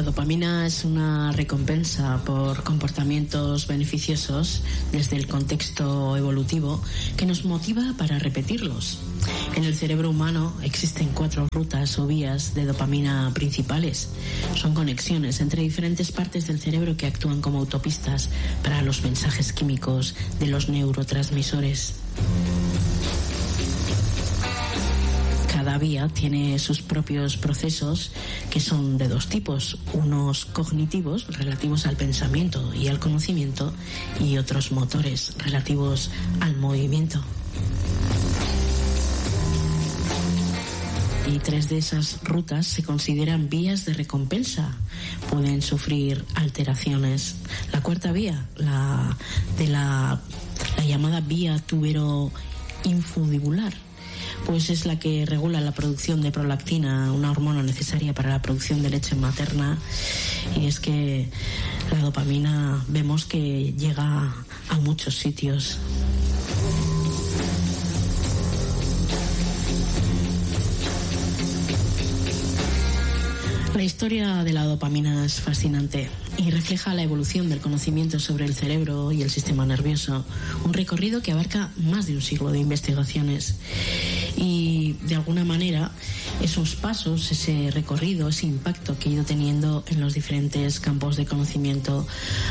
dopamina es una recompensa por comportamientos beneficiosos desde el contexto evolutivo que nos motiva para repetirlos. En el cerebro humano existen 4 rutas o vías de dopamina principales. Son conexiones entre diferentes partes del cerebro que actúan como autopistas para los mensajes químicos de los neurotransmisores. Cada vía tiene sus propios procesos que son de 2 tipos, unos cognitivos relativos al pensamiento y al conocimiento y otros motores relativos al movimiento. Y 3 de esas rutas se consideran vías de recompensa. Pueden sufrir alteraciones. La 4ª vía, la llamada vía tubero-infundibular, pues es la que regula la producción de prolactina, una hormona necesaria para la producción de leche materna. Y es que la dopamina vemos que llega a muchos sitios. La historia de la dopamina es fascinante y refleja la evolución del conocimiento sobre el cerebro y el sistema nervioso, un recorrido que abarca más de un siglo de investigaciones. Y de alguna manera esos pasos, ese recorrido, ese impacto que ha ido teniendo en los diferentes campos de conocimiento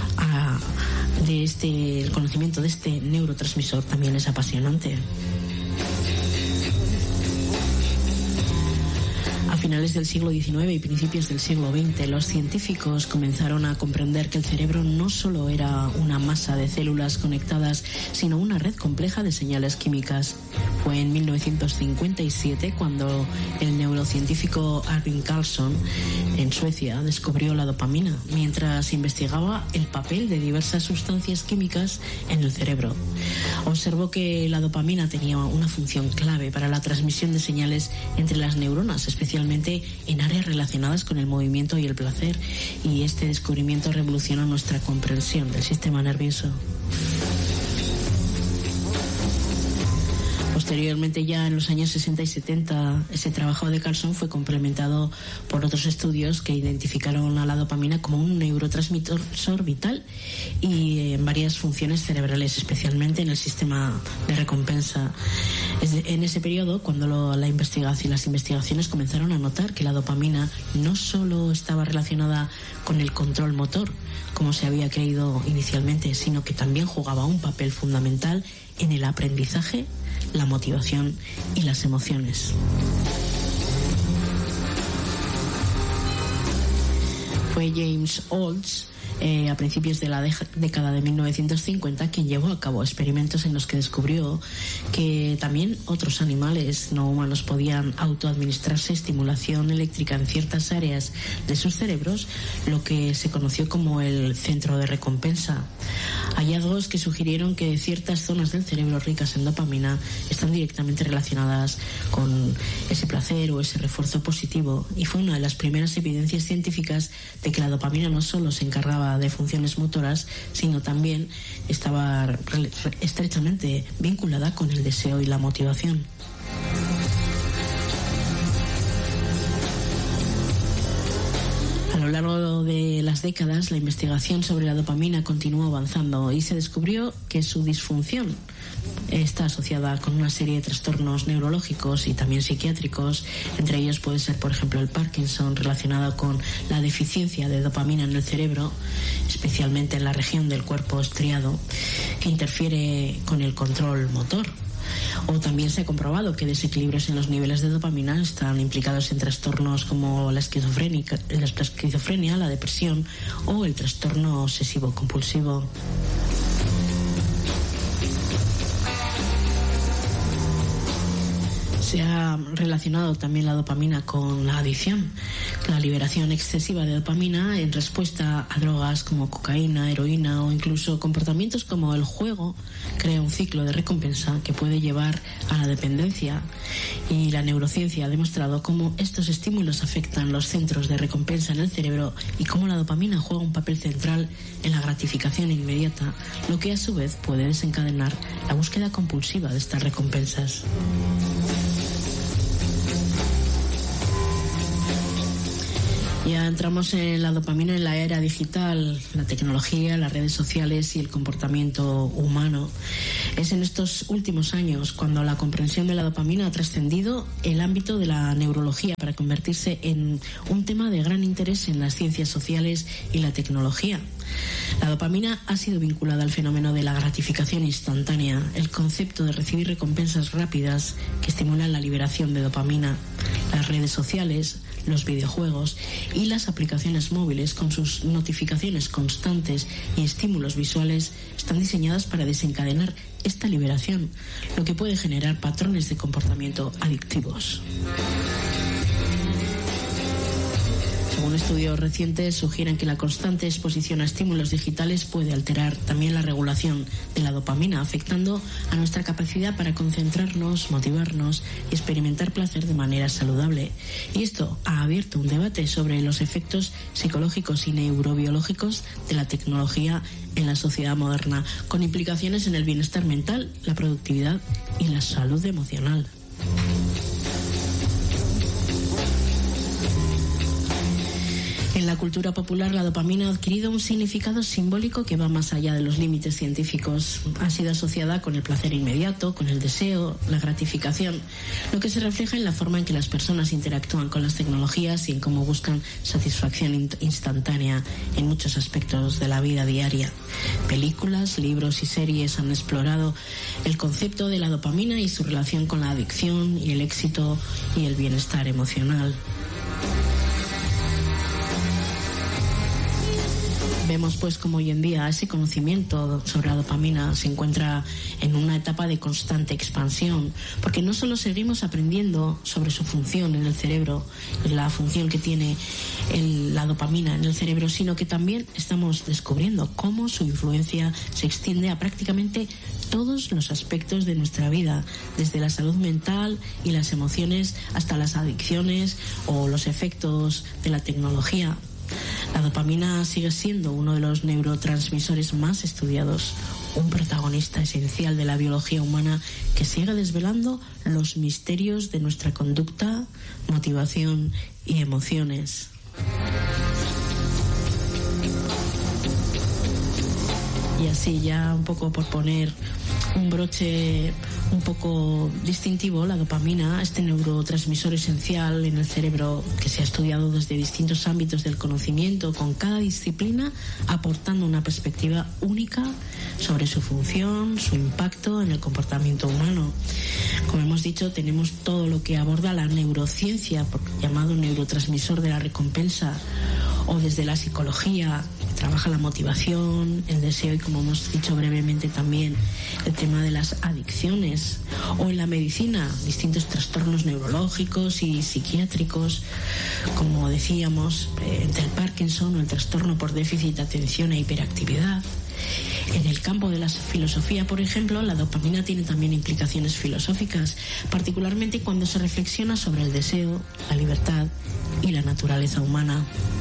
el conocimiento de este neurotransmisor también es apasionante. A finales del siglo XIX y principios del siglo XX, los científicos comenzaron a comprender que el cerebro no solo era una masa de células conectadas, sino una red compleja de señales químicas. Fue en 1957 cuando el neurocientífico Arvid Carlsson, en Suecia, descubrió la dopamina, mientras investigaba el papel de diversas sustancias químicas en el cerebro. Observó que la dopamina tenía una función clave para la transmisión de señales entre las neuronas, especialmente en áreas relacionadas con el movimiento y el placer, y este descubrimiento revolucionó nuestra comprensión del sistema nervioso. Posteriormente, ya en los años 60 y 70, ese trabajo de Carlsson fue complementado por otros estudios que identificaron a la dopamina como un neurotransmisor vital y en varias funciones cerebrales, especialmente en el sistema de recompensa. En ese periodo, cuando las investigaciones comenzaron a notar que la dopamina no solo estaba relacionada con el control motor, como se había creído inicialmente, sino que también jugaba un papel fundamental en el aprendizaje, la motivación y las emociones. Fue James Olds, a principios de la década de 1950, quien llevó a cabo experimentos en los que descubrió que también otros animales no humanos podían autoadministrarse estimulación eléctrica en ciertas áreas de sus cerebros, lo que se conoció como el centro de recompensa. Hallazgos que sugirieron que ciertas zonas del cerebro ricas en dopamina están directamente relacionadas con ese placer o ese refuerzo positivo, y fue una de las primeras evidencias científicas de que la dopamina no solo se encargaba de funciones motoras, sino también estaba estrechamente vinculada con el deseo y la motivación. A lo largo de las décadas, la investigación sobre la dopamina continuó avanzando y se descubrió que su disfunción está asociada con una serie de trastornos neurológicos y también psiquiátricos. Entre ellos puede ser, por ejemplo, el Parkinson, relacionado con la deficiencia de dopamina en el cerebro, especialmente en la región del cuerpo estriado, que interfiere con el control motor. O también se ha comprobado que desequilibrios en los niveles de dopamina están implicados en trastornos como la esquizofrenia, la depresión o el trastorno obsesivo-compulsivo. Se ha relacionado también la dopamina con la adicción. La liberación excesiva de dopamina en respuesta a drogas como cocaína, heroína o incluso comportamientos como el juego crea un ciclo de recompensa que puede llevar a la dependencia. Y la neurociencia ha demostrado cómo estos estímulos afectan los centros de recompensa en el cerebro y cómo la dopamina juega un papel central en la gratificación inmediata, lo que a su vez puede desencadenar la búsqueda compulsiva de estas recompensas. Ya entramos en la dopamina en la era digital, la tecnología, las redes sociales y el comportamiento humano. Es en estos últimos años cuando la comprensión de la dopamina ha trascendido el ámbito de la neurología para convertirse en un tema de gran interés en las ciencias sociales y la tecnología. La dopamina ha sido vinculada al fenómeno de la gratificación instantánea, el concepto de recibir recompensas rápidas que estimulan la liberación de dopamina. Las redes sociales, los videojuegos y las aplicaciones móviles con sus notificaciones constantes y estímulos visuales están diseñadas para desencadenar esta liberación, lo que puede generar patrones de comportamiento adictivos. Según estudios recientes, sugieren que la constante exposición a estímulos digitales puede alterar también la regulación de la dopamina, afectando a nuestra capacidad para concentrarnos, motivarnos y experimentar placer de manera saludable. Y esto ha abierto un debate sobre los efectos psicológicos y neurobiológicos de la tecnología en la sociedad moderna, con implicaciones en el bienestar mental, la productividad y la salud emocional. En la cultura popular, la dopamina ha adquirido un significado simbólico que va más allá de los límites científicos. Ha sido asociada con el placer inmediato, con el deseo, la gratificación, lo que se refleja en la forma en que las personas interactúan con las tecnologías y en cómo buscan satisfacción instantánea en muchos aspectos de la vida diaria. Películas, libros y series han explorado el concepto de la dopamina y su relación con la adicción y el éxito y el bienestar emocional. Vemos pues como hoy en día ese conocimiento sobre la dopamina se encuentra en una etapa de constante expansión, porque no solo seguimos aprendiendo sobre su función en el cerebro, la función que tiene la dopamina en el cerebro, sino que también estamos descubriendo cómo su influencia se extiende a prácticamente todos los aspectos de nuestra vida, desde la salud mental y las emociones hasta las adicciones o los efectos de la tecnología. La dopamina sigue siendo uno de los neurotransmisores más estudiados, un protagonista esencial de la biología humana que sigue desvelando los misterios de nuestra conducta, motivación y emociones. Y así, ya un poco por poner un broche un poco distintivo, la dopamina, este neurotransmisor esencial en el cerebro que se ha estudiado desde distintos ámbitos del conocimiento, con cada disciplina aportando una perspectiva única sobre su función, su impacto en el comportamiento humano. Como hemos dicho, tenemos todo lo que aborda la neurociencia, llamado neurotransmisor de la recompensa, o desde la psicología, trabaja la motivación, el deseo y, como hemos dicho brevemente también, el tema de las adicciones, o en la medicina, distintos trastornos neurológicos y psiquiátricos, como decíamos, entre el Parkinson o el trastorno por déficit de atención e hiperactividad. En el campo de la filosofía, por ejemplo, la dopamina tiene también implicaciones filosóficas, particularmente cuando se reflexiona sobre el deseo, la libertad y la naturaleza humana.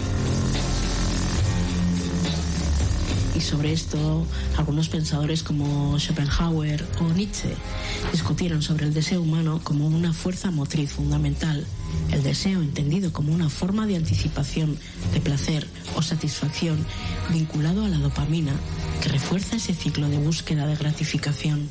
Y sobre esto, algunos pensadores como Schopenhauer o Nietzsche discutieron sobre el deseo humano como una fuerza motriz fundamental. El deseo entendido como una forma de anticipación, de placer o satisfacción vinculado a la dopamina, que refuerza ese ciclo de búsqueda de gratificación.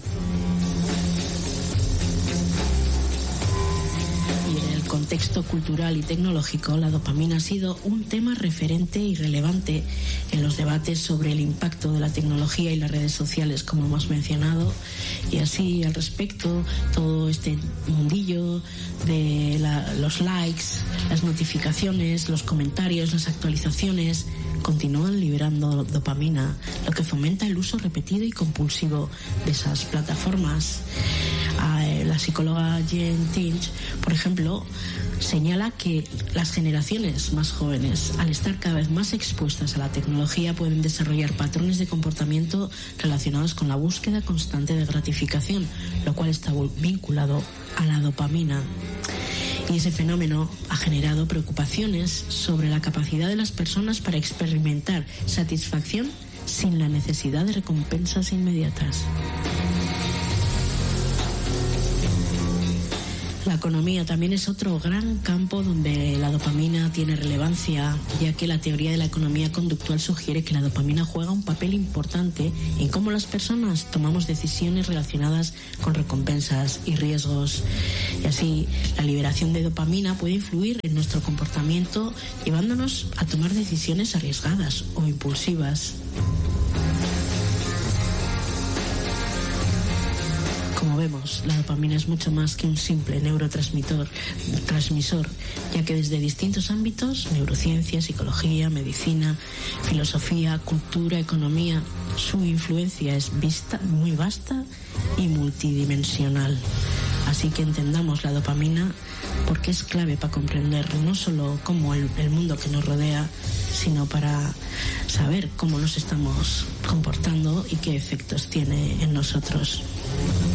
Contexto cultural y tecnológico, la dopamina ha sido un tema referente y relevante en los debates sobre el impacto de la tecnología y las redes sociales, como hemos mencionado, y así al respecto todo este mundillo de los likes, las notificaciones, los comentarios, las actualizaciones continúan liberando dopamina, lo que fomenta el uso repetido y compulsivo de esas plataformas. La psicóloga Jen Tinch, por ejemplo, señala que las generaciones más jóvenes, al estar cada vez más expuestas a la tecnología, pueden desarrollar patrones de comportamiento relacionados con la búsqueda constante de gratificación, lo cual está vinculado a la dopamina. Y ese fenómeno ha generado preocupaciones sobre la capacidad de las personas para experimentar satisfacción sin la necesidad de recompensas inmediatas. La economía también es otro gran campo donde la dopamina tiene relevancia, ya que la teoría de la economía conductual sugiere que la dopamina juega un papel importante en cómo las personas tomamos decisiones relacionadas con recompensas y riesgos. Y así, la liberación de dopamina puede influir en nuestro comportamiento, llevándonos a tomar decisiones arriesgadas o impulsivas. Como vemos, la dopamina es mucho más que un simple neurotransmisor, ya que desde distintos ámbitos, neurociencia, psicología, medicina, filosofía, cultura, economía, su influencia es muy vasta y multidimensional. Así que entendamos la dopamina porque es clave para comprender no solo cómo el mundo que nos rodea, sino para saber cómo nos estamos comportando y qué efectos tiene en nosotros.